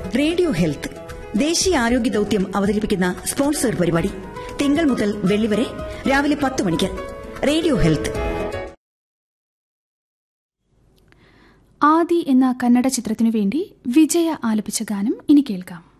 Radio health ദേശീയ ആരോഗ്യ ദൌത്യം അവതരിപ്പിക്കുന്ന സ്പോൺസർ പരിപാടി തിങ്കൾ മുതൽ വെള്ളി വരെ രാവിലെ 10 മണിക്ക്. Radio health. ആദി എന്ന കന്നഡ ചിത്രത്തിനു വേണ്ടി വിജയ ആലപിച്ച ഗാനം ഇനി കേൾക്കാം.